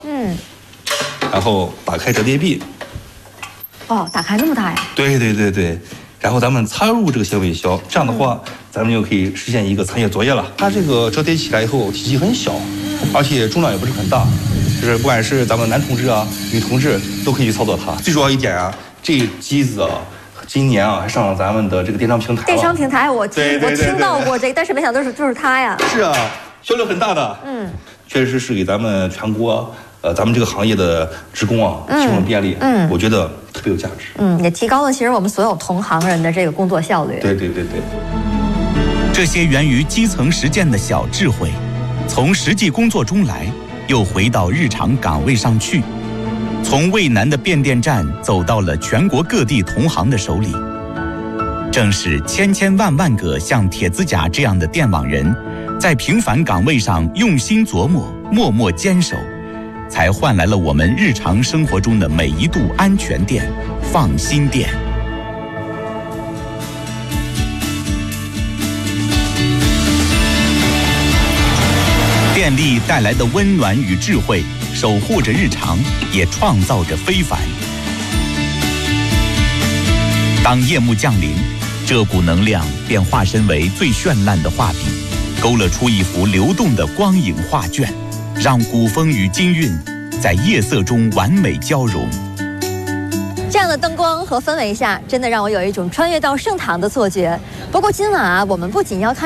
然后打开折叠臂。 哦，打开那么大呀？ 对。然后咱们插入这个显微销，这样的话，咱们就可以实现一个参阅作业了。它这个折叠起来以后，体积很小，而且重量也不是很大，就是不管是咱们男同志啊、女同志都可以去操作它。最主要一点啊，这机子啊，今年啊还上了咱们的这个电商平台了。 电商平台我听到过这个，但是没想到就是它呀。 是啊，销量很大的。确实是给咱们全国咱们这个行业的职工啊提供了便利。我觉得特别有价值。 也提高了其实我们所有同行人的这个工作效率。 对。 这些源于基层实践的小智慧，从实际工作中来，又回到日常岗位上去，从渭南的变电站走到了全国各地同行的手里。正是千千万万个像铁子甲这样的电网人，在平凡岗位上用心琢磨，默默坚守，才换来了我们日常生活中的每一度安全电、放心电。电力带来的温暖与智慧，守护着日常，也创造着非凡。当夜幕降临，这股能量便化身为最绚烂的画笔，勾勒出一幅流动的光影画卷，让古风与今韵在夜色中完美交融。 这样的灯光和氛围下，真的让我有一种穿越到盛唐的错觉。不过今晚啊，我们不仅要看